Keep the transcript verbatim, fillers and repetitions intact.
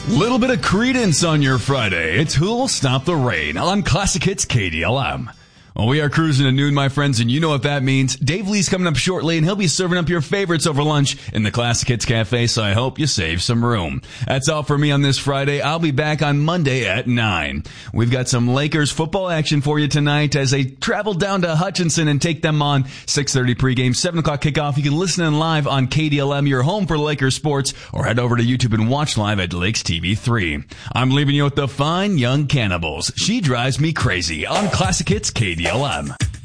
Little bit of Credence on your Friday. It's Who'll Stop the Rain on Classic Hits K D L M. Well, we are cruising to noon, my friends, and you know what that means. Dave Lee's coming up shortly, and he'll be serving up your favorites over lunch in the Classic Hits Cafe, so I hope you save some room. That's all for me on this Friday. I'll be back on Monday at nine. We've got some Lakers football action for you tonight as they travel down to Hutchinson and take them on. six thirty pregame, seven o'clock kickoff. You can listen in live on K D L M, your home for Lakers sports, or head over to YouTube and watch live at Lakes T V three. I'm leaving you with the Fine Young Cannibals. She Drives Me Crazy on Classic Hits K D L M.